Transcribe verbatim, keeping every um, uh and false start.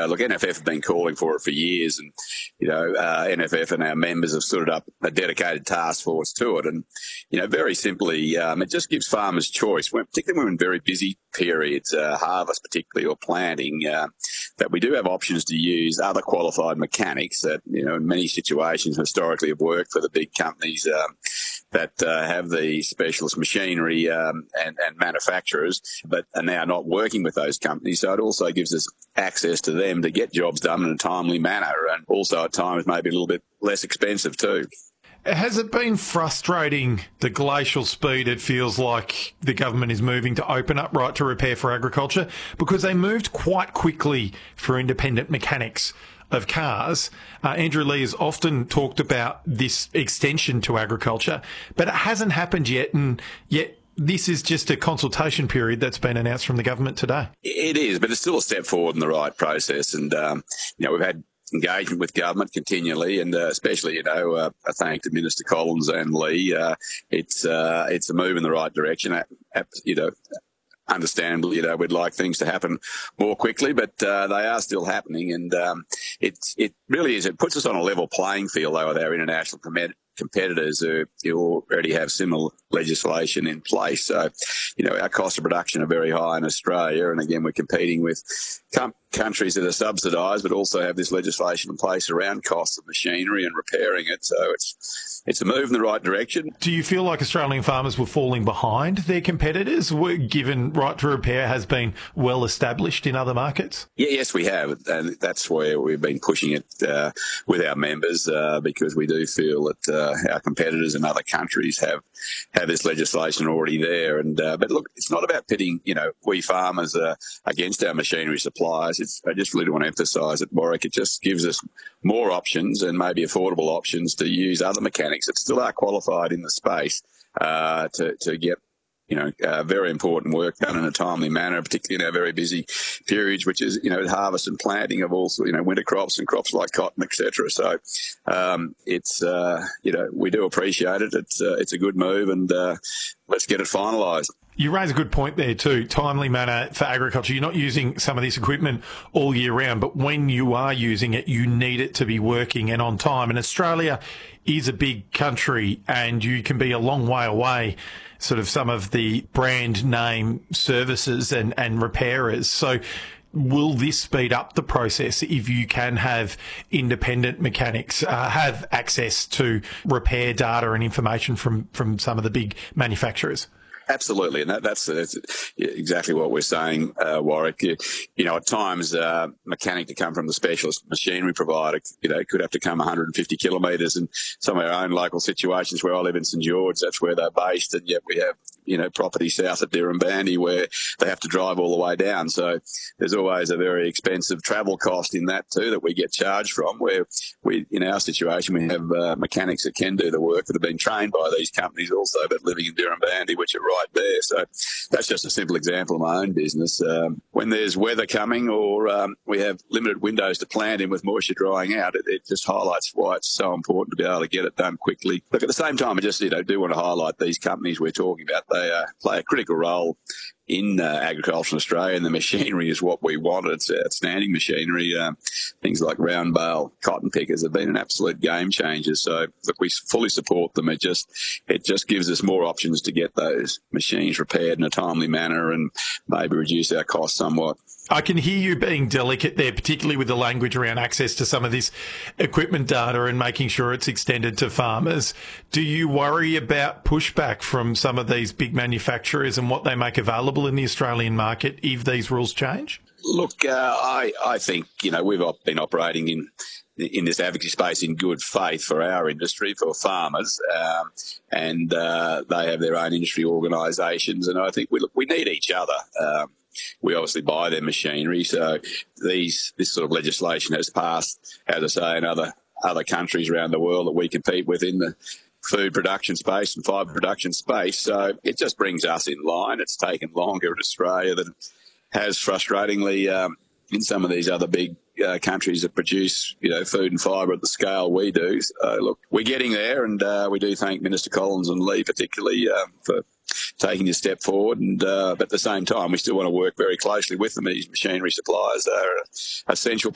Uh, look, N F F have been calling for it for years, and you know, uh, N F F and our members have stood up a dedicated task force to it. And you know, very simply, um, it just gives farmers choice, when, particularly when we're in very busy periods, uh, harvest particularly, or planting, uh, that we do have options to use other qualified mechanics that, you know, in many situations historically have worked for the big companies um, that uh, have the specialist machinery um, and, and manufacturers, but are now not working with those companies. So it also gives us access to them to get jobs done in a timely manner, and also at times maybe a little bit less expensive too. Has it been frustrating, the glacial speed it feels like the government is moving to open up right to repair for agriculture? Because they moved quite quickly for independent mechanics of cars. Uh, Andrew Leigh has often talked about this extension to agriculture, but it hasn't happened yet, and yet this is just a consultation period that's been announced from the government today. It is, but it's still a step forward in the right process. And, um, you know, we've had engagement with government continually, and uh, especially, you know, uh, a thank to Minister Collins and Leigh. Uh, it's uh, it's a move in the right direction. Uh, you know, understandably, you know, we'd like things to happen more quickly, but uh, they are still happening, and um, it it really is. It puts us on a level playing field though with our international com- competitors who, who already have similar legislation in place. So, you know, our cost of production are very high in Australia, and again, we're competing with com- countries that are subsidised, but also have this legislation in place around costs of machinery and repairing it. So it's it's a move in the right direction. Do you feel like Australian farmers were falling behind their competitors, given right to repair has been well established in other markets? Yeah, yes, we have, and that's where we've been pushing it uh, with our members, uh, because we do feel that uh, our competitors in other countries have have this legislation already there. And uh, but look, it's not about pitting, you know, we farmers uh, against our machinery suppliers. It's, I just really want to emphasise it, Warwick. It just gives us more options, and maybe affordable options, to use other mechanics that still are qualified in the space uh, to to get, you know, uh, very important work done in a timely manner, particularly in our very busy periods, which is, you know, harvest and planting of also, you know, winter crops and crops like cotton, et cetera. So um, it's, uh, you know, we do appreciate it. It's uh, it's a good move, and uh, let's get it finalised. You raise a good point there too. Timely manner for agriculture. You're not using some of this equipment all year round, but when you are using it, you need it to be working and on time. And Australia is a big country, and you can be a long way away, sort of some of the brand name services and, and repairers. So will this speed up the process if you can have independent mechanics uh, have access to repair data and information from, from some of the big manufacturers? Absolutely, and that, that's, that's exactly what we're saying, uh, Warwick. You, you know, at times, uh, mechanic to come from the specialist machinery provider, you know, could have to come one hundred fifty kilometres. And some of our own local situations, where I live in St George, that's where they're based, and yet we have, you know, property south of Dirranbandi where they have to drive all the way down. So there's always a very expensive travel cost in that too that we get charged from, where we, in our situation, we have uh, mechanics that can do the work that have been trained by these companies also, but living in Dirranbandi, which are right there. So that's just a simple example of my own business. Um, when there's weather coming, or um, we have limited windows to plant in with moisture drying out, it, it just highlights why it's so important to be able to get it done quickly. Look, at the same time, I just, you know, do want to highlight these companies we're talking about. They uh, play a critical role in uh, agriculture in Australia, and the machinery is what we want. It's outstanding machinery. Um, things like round bale cotton pickers have been an absolute game changer. So look, we fully support them. It just it just gives us more options to get those machines repaired in a timely manner, and maybe reduce our costs somewhat. I can hear you being delicate there, particularly with the language around access to some of this equipment data and making sure it's extended to farmers. Do you worry about pushback from some of these big manufacturers and what they make available in the Australian market if these rules change? Look, uh, I, I think, you know, we've been operating in in this advocacy space in good faith for our industry, for farmers, um, and uh, they have their own industry organisations, and I think we look, we need each other. Um, We obviously buy their machinery, so these this sort of legislation has passed, as I say, in other other countries around the world that we compete with in the food production space and fibre production space. So it just brings us in line. It's taken longer in Australia than it has, frustratingly, um, in some of these other big uh, countries that produce, you know, food and fibre at the scale we do. So look, we're getting there, and uh, we do thank Minister Collins and Leigh particularly uh, for taking a step forward, and uh, but at the same time, we still want to work very closely with them. These machinery suppliers are an essential